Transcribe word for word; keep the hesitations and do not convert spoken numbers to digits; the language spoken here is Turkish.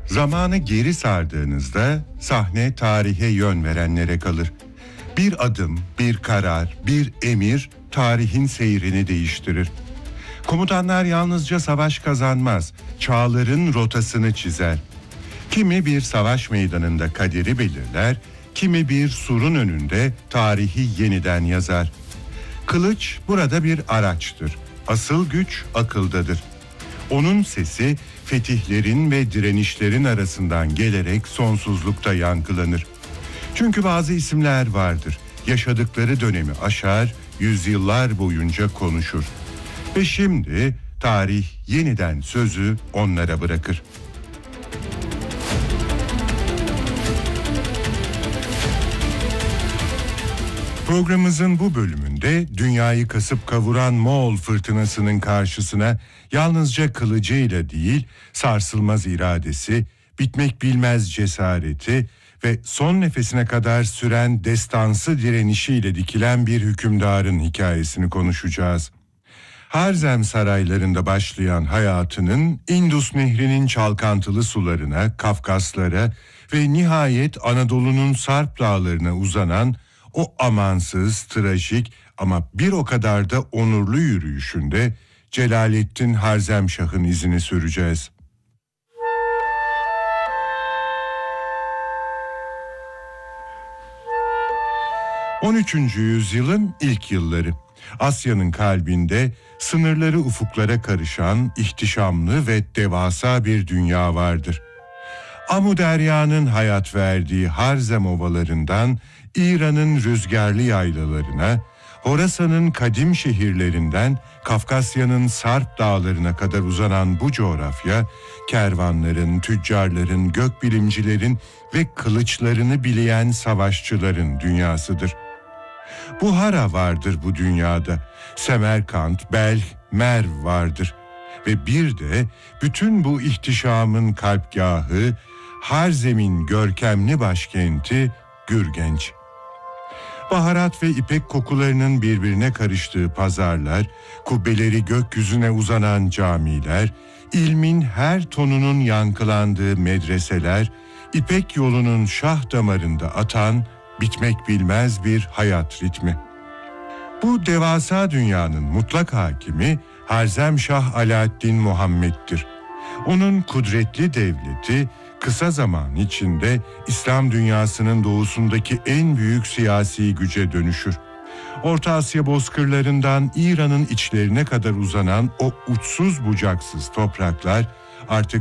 Zamanı geri sardığınızda sahne tarihe yön verenlere kalır. Bir adım, bir karar, bir emir tarihin seyrini değiştirir. Komutanlar yalnızca savaş kazanmaz, çağların rotasını çizer. Kimi bir savaş meydanında kaderi belirler, kimi bir surun önünde tarihi yeniden yazar. Kılıç burada bir araçtır. Asıl güç akıldadır. Onun sesi fetihlerin ve direnişlerin arasından gelerek sonsuzlukta yankılanır. Çünkü bazı isimler vardır. Yaşadıkları dönemi aşar, yüzyıllar boyunca konuşur. Ve şimdi tarih yeniden sözü onlara bırakır. Programımızın bu bölümünde dünyayı kasıp kavuran Moğol fırtınasının karşısına yalnızca kılıcıyla değil, sarsılmaz iradesi, bitmek bilmez cesareti ve son nefesine kadar süren destansı direnişiyle dikilen bir hükümdarın hikayesini konuşacağız. Harzem saraylarında başlayan hayatının Indus Nehri'nin çalkantılı sularına, Kafkaslara ve nihayet Anadolu'nun Sarp dağlarına uzanan o amansız, trajik ama bir o kadar da onurlu yürüyüşünde Celaleddin Harzemşah'ın izini süreceğiz. on üçüncü yüzyılın ilk yılları. Asya'nın kalbinde sınırları ufuklara karışan ihtişamlı ve devasa bir dünya vardır. Amu Derya'nın hayat verdiği Harzem ovalarından İran'ın rüzgarlı yaylalarına, Horasan'ın kadim şehirlerinden Kafkasya'nın Sarp dağlarına kadar uzanan bu coğrafya, kervanların, tüccarların, gökbilimcilerin ve kılıçlarını bileyen savaşçıların dünyasıdır. Buhara vardır bu dünyada, Semerkant, Belh, Merv vardır ve bir de bütün bu ihtişamın kalpgahı, Harzem'in görkemli başkenti Gürgenç. Baharat ve ipek kokularının birbirine karıştığı pazarlar, kubbeleri gökyüzüne uzanan camiler, ilmin her tonunun yankılandığı medreseler, İpek yolunun şah damarında atan, bitmek bilmez bir hayat ritmi. Bu devasa dünyanın mutlak hakimi Harzemşah Alaaddin Muhammed'dir. Onun kudretli devleti kısa zaman içinde İslam dünyasının doğusundaki en büyük siyasi güce dönüşür. Orta Asya bozkırlarından İran'ın içlerine kadar uzanan o uçsuz bucaksız topraklar artık